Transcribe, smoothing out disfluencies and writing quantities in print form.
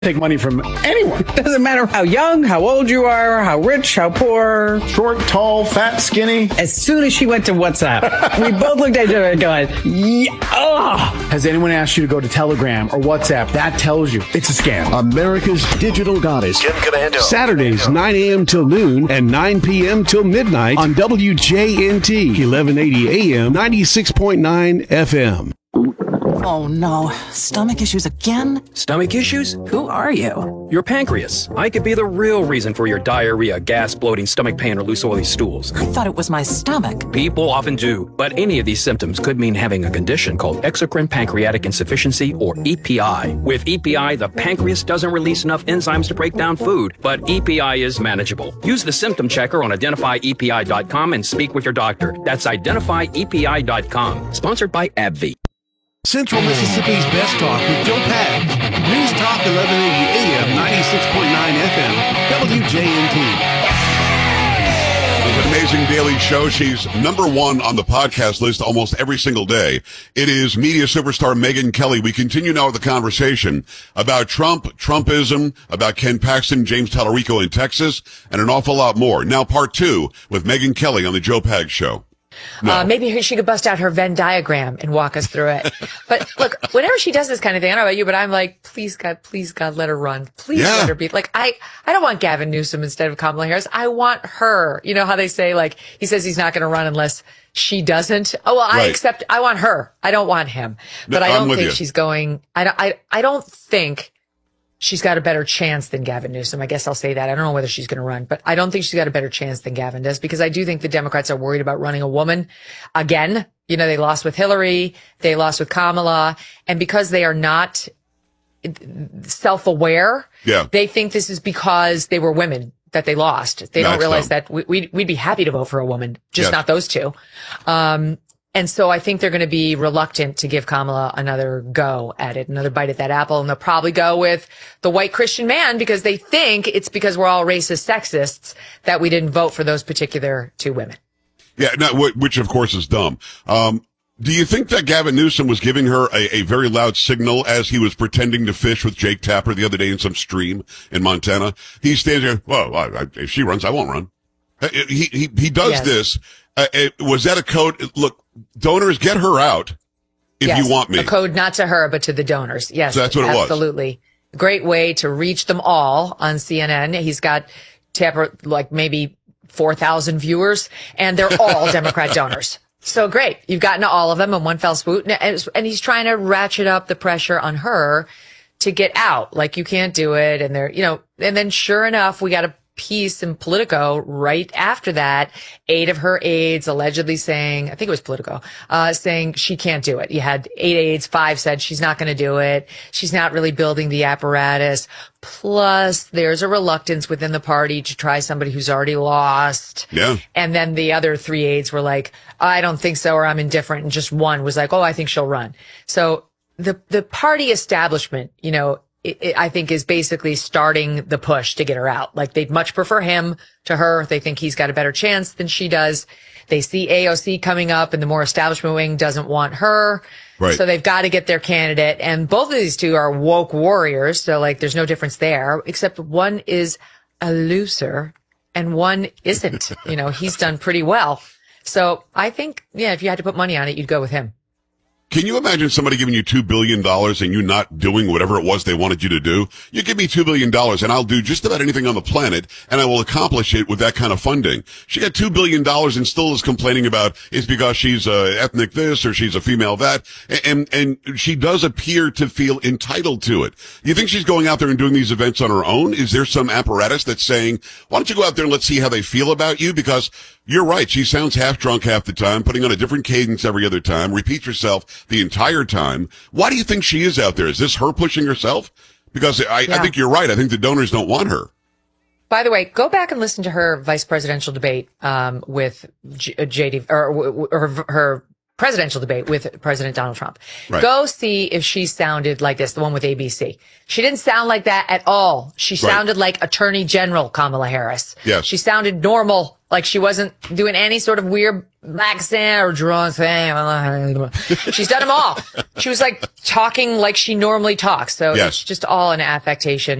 take money from anyone. Doesn't matter how young, how old you are, how rich, how poor. Short, tall, fat, skinny. As soon as she went to WhatsApp, we both looked at each other going, yeah, ugh. Has anyone asked you to go to Telegram or WhatsApp? That tells you it's a scam. America's digital goddess. Jim Commando. Saturdays, 9 a.m. till noon and 9 p.m. till midnight on WJNT, 1180 AM, 96.9 FM. Oh no, stomach issues again? Stomach issues? Who are you? Your pancreas. I could be the real reason for your diarrhea, gas, bloating, stomach pain, or loose oily stools. I thought it was my stomach. People often do, but any of these symptoms could mean having a condition called exocrine pancreatic insufficiency, or EPI. With EPI, the pancreas doesn't release enough enzymes to break down food, but EPI is manageable. Use the symptom checker on identifyepi.com and speak with your doctor. That's identifyepi.com. Sponsored by AbbVie. Central Mississippi's Best Talk with Joe Pags. News Talk 1180 AM, 96.9 FM, WJNT. It's an amazing daily show. She's number one on the podcast list almost every single day. It is media superstar Megyn Kelly. We continue now with the conversation about Trump, Trumpism, about Ken Paxton, James Tallarico in Texas, and an awful lot more. Now part two with Megyn Kelly on the Joe Pags Show. No. Maybe she could bust out her Venn diagram and walk us through it. But look, whenever she does this kind of thing, I don't know about you, but I'm like, please God, let her run. Please let her be. Like, I don't want Gavin Newsom instead of Kamala Harris. I want her. You know how they say, like, he says he's not going to run unless she doesn't. Oh, well, I want her. I don't want him. But I don't think she's going, I don't think she's got a better chance than Gavin Newsom. I guess I'll say that. I don't know whether she's going to run, but I don't think she's got a better chance than Gavin does, because I do think the Democrats are worried about running a woman again. You know, they lost with Hillary, they lost with Kamala, and because they are not self-aware, they think this is because they were women that they lost. They don't realize that we'd be happy to vote for a woman, just not those two. And so I think they're going to be reluctant to give Kamala another go at it, another bite at that apple. And they'll probably go with the white Christian man, because they think it's because we're all racist sexists that we didn't vote for those particular two women. Yeah, which of course is dumb. Do you think that Gavin Newsom was giving her a very loud signal as he was pretending to fish with Jake Tapper the other day in some stream in Montana? He stands there, well, if she runs, I won't run. He does this. Was that a code? Look, donors, get her out if you want me. A code not to her, but to the donors. Yes, so that's what it was. Absolutely. Great way to reach them all on CNN. He's got Tapper, like maybe 4,000 viewers, and they're all Democrat donors. So great. You've gotten to all of them in one fell swoop. And he's trying to ratchet up the pressure on her to get out. Like, you can't do it. And and then sure enough, we got a piece in Politico right after that, 8 of her aides allegedly saying, I think it was Politico, saying she can't do it. You had 8 aides, 5 said she's not going to do it. She's not really building the apparatus. Plus, there's a reluctance within the party to try somebody who's already lost. Yeah. And then the other 3 aides were like, I don't think so, or I'm indifferent. And just one was like, oh, I think she'll run. So the party establishment, I think is basically starting the push to get her out. Like, they'd much prefer him to her. They think he's got a better chance than she does. They see AOC coming up, and the more establishment wing doesn't want her. Right. So they've got to get their candidate. And both of these two are woke warriors. So, like, there's no difference there, except one is a loser and one isn't. He's done pretty well. So I think, if you had to put money on it, you'd go with him. Can you imagine somebody giving you $2 billion and you not doing whatever it was they wanted you to do? You give me $2 billion and I'll do just about anything on the planet, and I will accomplish it with that kind of funding. She got $2 billion and still is complaining about it's because she's ethnic this or she's a female that. And she does appear to feel entitled to it. You think she's going out there and doing these events on her own? Is there some apparatus that's saying, why don't you go out there and let's see how they feel about you? Because you're right. She sounds half drunk half the time, putting on a different cadence every other time, repeats herself the entire time. Why do you think she is out there? Is this her pushing herself? Because I think you're right. I think the donors don't want her. By the way, go back and listen to her vice presidential debate with JD, or her presidential debate with President Donald Trump. Right. Go see if she sounded like this, the one with ABC. She didn't sound like that at all. She sounded like Attorney General Kamala Harris. Yes. She sounded normal Like she wasn't doing any sort of weird accent or drunk thing. She's done them all. She was like talking like she normally talks. So Yes. it's just all an affectation.